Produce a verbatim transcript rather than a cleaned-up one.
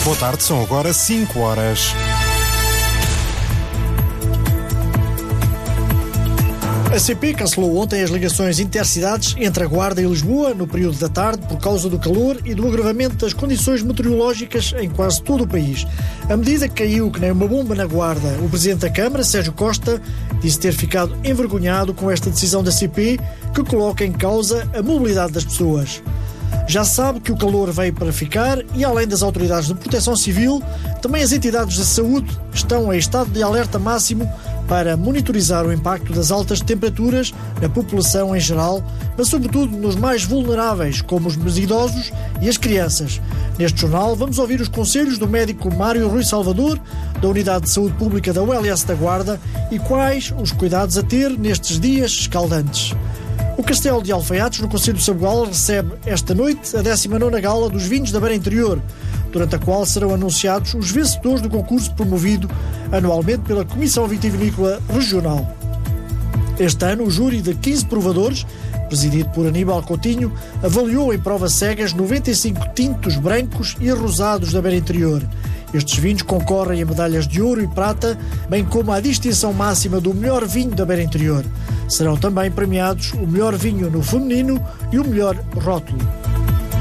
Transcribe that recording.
Boa tarde, são agora cinco horas. A C P cancelou ontem as ligações intercidades entre a Guarda e Lisboa no período da tarde por causa do calor e do agravamento das condições meteorológicas em quase todo o país. A medida caiu que nem uma bomba na Guarda. O Presidente da Câmara, Sérgio Costa, disse ter ficado envergonhado com esta decisão da C P que coloca em causa a mobilidade das pessoas. Já sabe que o calor veio para ficar e, além das autoridades de proteção civil, também as entidades da saúde estão em estado de alerta máximo para monitorizar o impacto das altas temperaturas na população em geral, mas sobretudo nos mais vulneráveis, como os idosos e as crianças. Neste jornal vamos ouvir os conselhos do médico Mário Rui Salvador, da Unidade de Saúde Pública da U L S da Guarda, e quais os cuidados a ter nestes dias escaldantes. O Castelo de Alfaiates, no Concelho de Sabugal, recebe esta noite a décima nona Gala dos Vinhos da Beira Interior, durante a qual serão anunciados os vencedores do concurso promovido anualmente pela Comissão Vitivinícola Regional. Este ano, o júri de quinze provadores, presidido por Aníbal Coutinho, avaliou em provas cegas noventa e cinco tintos brancos e rosados da Beira Interior. Estes vinhos concorrem a medalhas de ouro e prata, bem como à distinção máxima do melhor vinho da Beira Interior. Serão também premiados o melhor vinho no feminino e o melhor rótulo.